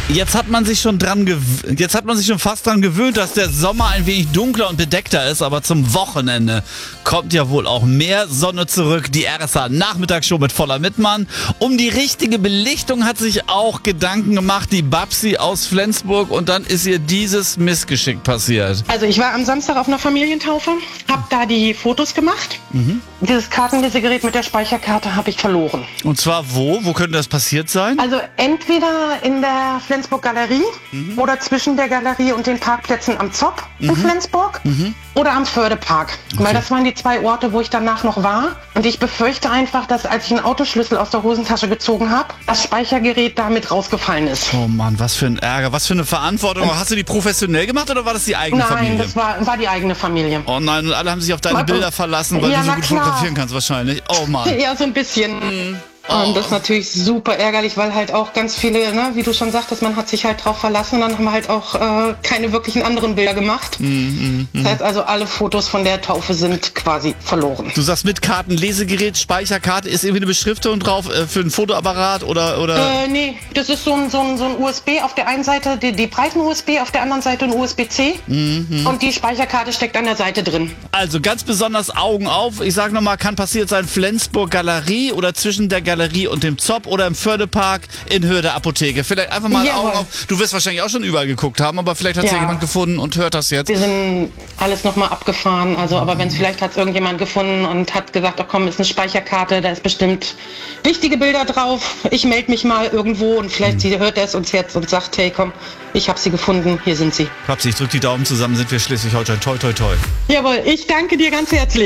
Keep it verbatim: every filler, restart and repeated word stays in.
Jetzt hat man sich schon dran gew- jetzt hat man sich schon fast dran gewöhnt, dass der Sommer ein wenig dunkler und bedeckter ist, aber zum Wochenende kommt ja wohl auch mehr Sonne zurück. Die R S A Nachmittagsshow mit Voller Mittmann. Um die richtige Belichtung hat sich auch Gedanken gemacht die Babsi aus Flensburg und dann ist ihr dieses Missgeschick passiert. Also ich war am Samstag auf einer Familientaufe, habe da die Fotos gemacht. Mhm. Dieses Kartenlesegerät mit der Speicherkarte habe ich verloren. Und zwar wo? Wo könnte das passiert sein? Also entweder in der Flensburg Galerie mhm. oder zwischen der Galerie und den Parkplätzen am Zopp mhm. in Flensburg mhm. oder am Fördepark. Okay. Weil das waren die zwei Orte, wo ich danach noch war. Und ich befürchte einfach, dass als ich einen Autoschlüssel aus der Hosentasche gezogen habe, das Speichergerät damit rausgefallen ist. Oh Mann, was für ein Ärger, was für eine Verantwortung. Hast du die professionell gemacht oder war das die eigene nein, Familie? Nein, das war, war die eigene Familie. Oh nein, und alle haben sich auf deine Bilder verlassen, weil ja, du so gut klar. fotografieren kannst wahrscheinlich. Oh Mann. Ja, so ein bisschen. Mhm. Und das ist natürlich super ärgerlich, weil halt auch ganz viele, ne, wie du schon sagtest, man hat sich halt drauf verlassen und dann haben wir halt auch äh, keine wirklichen anderen Bilder gemacht. Mm, mm, mm. Das heißt also, alle Fotos von der Taufe sind quasi verloren. Du sagst mit Karten, Lesegerät, Speicherkarte, ist irgendwie eine Beschriftung drauf äh, für ein Fotoapparat oder? oder? Äh, nee, das ist so ein, so ein, so ein U S B auf der einen Seite, die, die breiten U S B, auf der anderen Seite ein U S B C mm, mm. und die Speicherkarte steckt an der Seite drin. Also ganz besonders Augen auf, ich sag nochmal, kann passiert sein, Flensburg Galerie oder zwischen der Galerie und dem Zopp oder im Fördepark in Höhe der Apotheke. Vielleicht einfach mal Jawohl. Augen auf. Du wirst wahrscheinlich auch schon überall geguckt haben, aber vielleicht hat es ja. ja jemand gefunden und hört das jetzt. Wir sind alles nochmal abgefahren, also aber wenn es vielleicht hat es irgendjemand gefunden und hat gesagt, ach komm, ist eine Speicherkarte, da ist bestimmt wichtige Bilder drauf. Ich melde mich mal irgendwo und vielleicht mhm. sie hört es uns jetzt und sagt, hey komm, ich habe sie gefunden, hier sind sie. Babsi, ich drück die Daumen zusammen, sind wir Schleswig-Holstein. Toi, toi, toi. Jawohl, ich danke dir ganz herzlich.